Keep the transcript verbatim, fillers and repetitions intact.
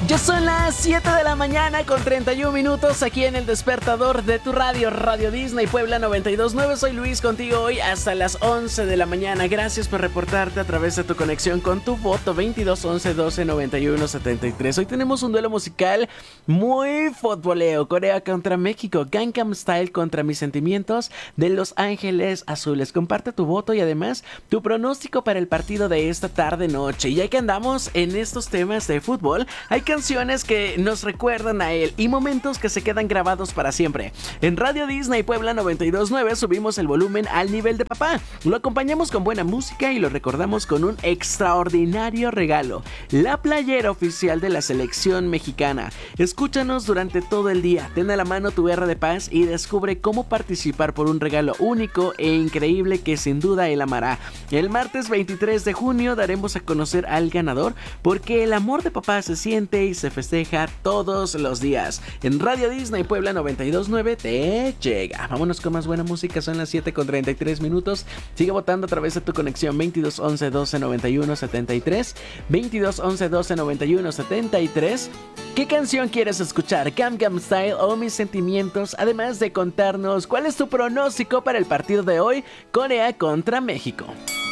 Ya son las siete de la mañana con treinta y un minutos aquí en el despertador de tu radio, Radio Disney Puebla noventa y dos punto nueve. Soy Luis, contigo hoy hasta las once de la mañana. Gracias por reportarte a través de tu conexión con tu voto veintidós once doce noventa y uno setenta y tres. Hoy tenemos un duelo musical muy futboleo. Corea contra México, Gangnam Style contra Mis Sentimientos de Los Ángeles Azules. Comparte tu voto y además tu pronóstico para el partido de esta tarde noche. Y ya que andamos en estos temas de fútbol, hay canciones que nos recuerdan a él y momentos que se quedan grabados para siempre. En Radio Disney Puebla noventa y dos punto nueve subimos el volumen al nivel de papá. Lo acompañamos con buena música y lo recordamos con un extraordinario regalo: la playera oficial de la selección mexicana. Escúchanos durante todo el día, ten a la mano tu R de Paz y descubre cómo participar por un regalo único e increíble que sin duda él amará. El martes veintitrés de junio daremos a conocer al ganador, porque el amor de papá se siente y se festeja todos los días. En Radio Disney Puebla noventa y dos punto nueve te llega. Vámonos con más buena música, son las siete con treinta y tres minutos. Sigue votando a través de tu conexión veintidós once doce noventa y uno setenta y tres, veintidós once doce noventa y uno setenta y tres. ¿Qué canción quieres escuchar? Gangnam Style o Mis Sentimientos, además de contarnos cuál es tu pronóstico para el partido de hoy, Corea contra México.